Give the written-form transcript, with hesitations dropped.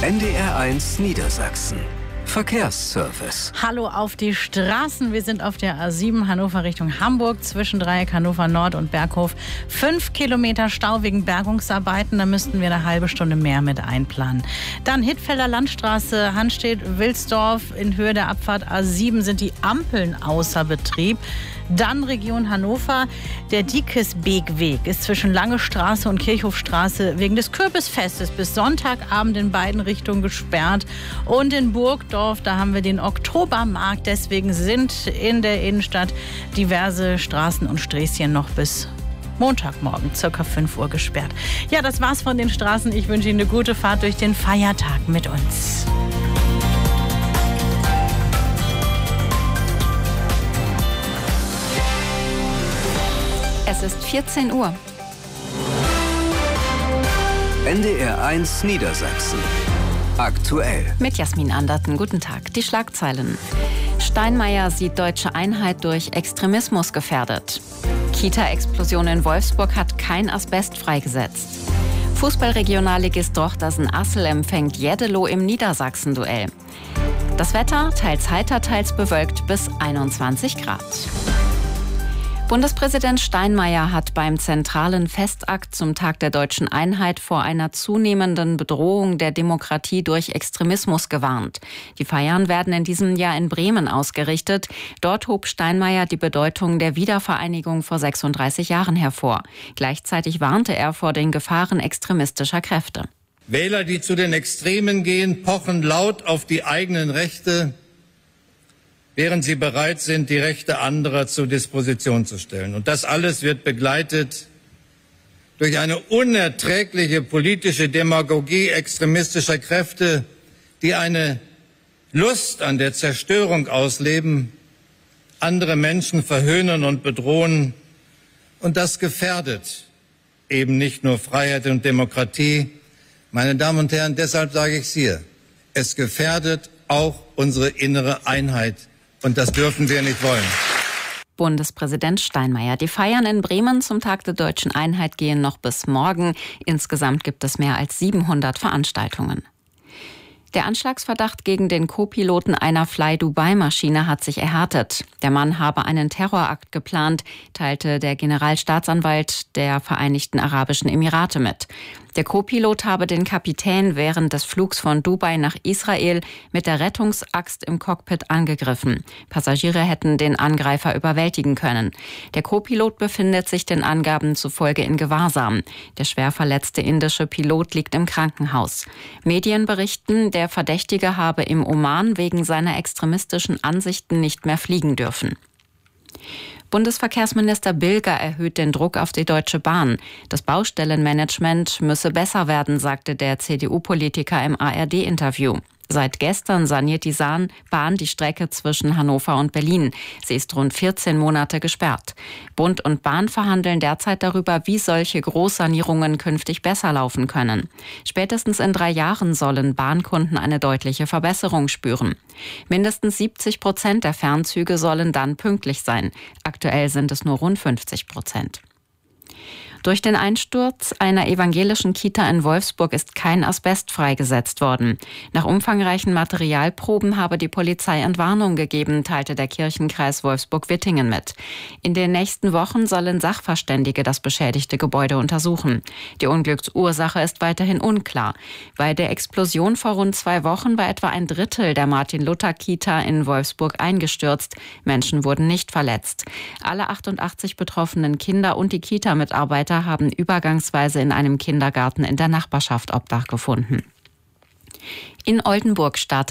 NDR1 Niedersachsen. Verkehrsservice. Hallo auf die Straßen. Wir sind auf der A7 Hannover Richtung Hamburg zwischen Dreieck Hannover Nord und Berghof. 5 Kilometer Stau wegen Bergungsarbeiten. Da müssten wir eine halbe Stunde mehr mit einplanen. Dann Hittfelder Landstraße, Hanstedt-Wilsdorf. In Höhe der Abfahrt A7 sind die Ampeln außer Betrieb. Dann Region Hannover. Der Diekesbeekweg ist zwischen Lange Straße und Kirchhofstraße wegen des Kürbisfestes bis Sonntagabend in beiden Richtungen gesperrt. Und in Burgdorf, da haben wir den Oktobermarkt. Deswegen sind in der Innenstadt diverse Straßen und Sträßchen noch bis Montagmorgen, ca. 5 Uhr gesperrt. Ja, das war's von den Straßen. Ich wünsche Ihnen eine gute Fahrt durch den Feiertag mit uns. Es ist 14 Uhr. NDR1 Niedersachsen. Aktuell. Mit Jasmin Anderten. Guten Tag. Die Schlagzeilen. Steinmeier sieht deutsche Einheit durch Extremismus gefährdet. Kita-Explosion in Wolfsburg hat kein Asbest freigesetzt. Fußballregionalligist Drochtersen-Assel empfängt Jeddelo im Niedersachsen-Duell. Das Wetter teils heiter, teils bewölkt bis 21 Grad. Bundespräsident Steinmeier hat beim zentralen Festakt zum Tag der deutschen Einheit vor einer zunehmenden Bedrohung der Demokratie durch Extremismus gewarnt. Die Feiern werden in diesem Jahr in Bremen ausgerichtet. Dort hob Steinmeier die Bedeutung der Wiedervereinigung vor 36 Jahren hervor. Gleichzeitig warnte er vor den Gefahren extremistischer Kräfte. Wähler, die zu den Extremen gehen, pochen laut auf die eigenen Rechte, während sie bereit sind, die Rechte anderer zur Disposition zu stellen. Und das alles wird begleitet durch eine unerträgliche politische Demagogie extremistischer Kräfte, die eine Lust an der Zerstörung ausleben, andere Menschen verhöhnen und bedrohen. Und das gefährdet eben nicht nur Freiheit und Demokratie. Meine Damen und Herren, deshalb sage ich es hier, es gefährdet auch unsere innere Einheit. Und das dürfen wir nicht wollen. Bundespräsident Steinmeier. Die Feiern in Bremen zum Tag der deutschen Einheit gehen noch bis morgen. Insgesamt gibt es mehr als 700 Veranstaltungen. Der Anschlagsverdacht gegen den Co-Piloten einer Fly-Dubai-Maschine hat sich erhärtet. Der Mann habe einen Terrorakt geplant, teilte der Generalstaatsanwalt der Vereinigten Arabischen Emirate mit. Der Co-Pilot habe den Kapitän während des Flugs von Dubai nach Israel mit der Rettungsaxt im Cockpit angegriffen. Passagiere hätten den Angreifer überwältigen können. Der Co-Pilot befindet sich den Angaben zufolge in Gewahrsam. Der schwer verletzte indische Pilot liegt im Krankenhaus. Medien berichten, der Verdächtige habe im Oman wegen seiner extremistischen Ansichten nicht mehr fliegen dürfen. Bundesverkehrsminister Bilger erhöht den Druck auf die Deutsche Bahn. Das Baustellenmanagement müsse besser werden, sagte der CDU-Politiker im ARD-Interview. Seit gestern saniert die Bahn die Strecke zwischen Hannover und Berlin. Sie ist rund 14 Monate gesperrt. Bund und Bahn verhandeln derzeit darüber, wie solche Großsanierungen künftig besser laufen können. Spätestens in 3 Jahren sollen Bahnkunden eine deutliche Verbesserung spüren. Mindestens 70% der Fernzüge sollen dann pünktlich sein. Aktuell sind es nur rund 50%. Durch den Einsturz einer evangelischen Kita in Wolfsburg ist kein Asbest freigesetzt worden. Nach umfangreichen Materialproben habe die Polizei Entwarnung gegeben, teilte der Kirchenkreis Wolfsburg-Wittingen mit. In den nächsten Wochen sollen Sachverständige das beschädigte Gebäude untersuchen. Die Unglücksursache ist weiterhin unklar. Bei der Explosion vor rund 2 Wochen war etwa ein Drittel der Martin-Luther-Kita in Wolfsburg eingestürzt. Menschen wurden nicht verletzt. Alle 88 betroffenen Kinder und die Kita-Mitarbeiter haben übergangsweise in einem Kindergarten in der Nachbarschaft Obdach gefunden. In Oldenburg startet